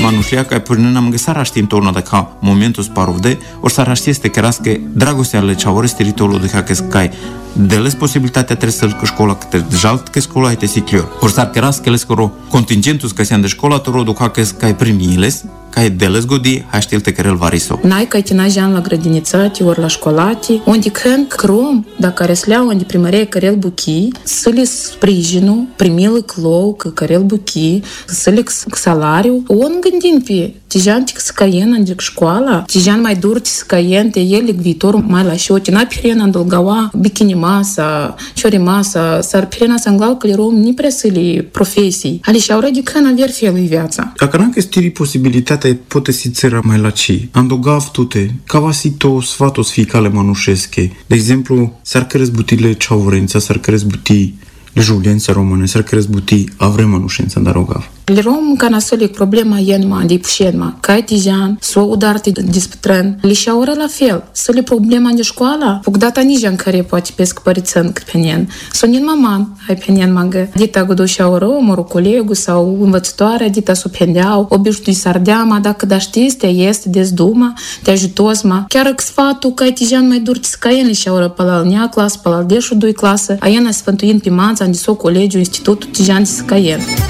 manușlia ca până am găsat raștim torno da ca momentul sparovde, or să raștieste kerasque dragostea le čaure teritoriul de ca skai. Deles posibilitatea trebuie să-l școla câte jalt că școla este siclior. Or să kerasque le scoro contingentul că se de școla toro do ca skai primiles, ca deles godi haștelte care el variso. N-ai că tina jan la grădinițati ori la școlati, unde când crom, dacă resleau unde primărie care el buchi, să le sprijinu, primil clou, care el buchi, să le salariu, on gândim pe tijan tic scaien în școala, tijan mai dur tic scaien te el viitorul mai la șoti, n-a pirena îndolgaua bikini masa, ciori masa, s-ar pirena să înglau că le rom ni prea să le profesii, ali și-au rădi că n-aver felul viața. Dacă n-am stiri posibilitatea poate si țăra mai la ci, andogav tute, cava si to svatos ficale manușesche. De exemplu, s-ar cărez butile ceaurența, s-ar cărez butii le juliența române, s-ar cărez butii avre manușența darogav. Le rom ca nasolic problema jenma, de pușenma, ca tijan, s-o udarte disputren, li și ora la fel, să le problema de școala, puc data nijan care poate pesc părițăn că penien, sonin maman, hai penien magă, dita gudu și ora, moru colegu sau învățătoare, dita s-o pendeau, obiștui sardeama, dacă da știți, te este dezduma, te ajutosma, chiar că sfatul ca tijan mai dur tiscaien li și ora palal nea clasă, palal deșu doi clasă, aiena sfântuind pe manța, unde s-o colegiu, institutul tijan tiscaien.